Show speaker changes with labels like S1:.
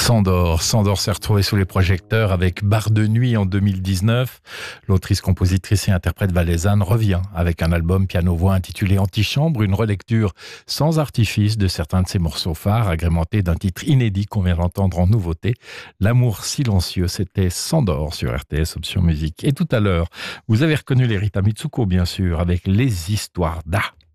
S1: Sandor s'est retrouvée sous les projecteurs avec Bar de nuit en 2019. L'autrice, compositrice et interprète valaisanne revient avec un album piano-voix intitulé Antichambre, une relecture sans artifice de certains de ses morceaux phares, agrémenté d'un titre inédit qu'on vient d'entendre en nouveauté. L'amour silencieux, c'était Sandor sur RTS Option Musique. Et tout à l'heure, vous avez reconnu les Rita Mitsuko, bien sûr, avec Les Histoires d'A.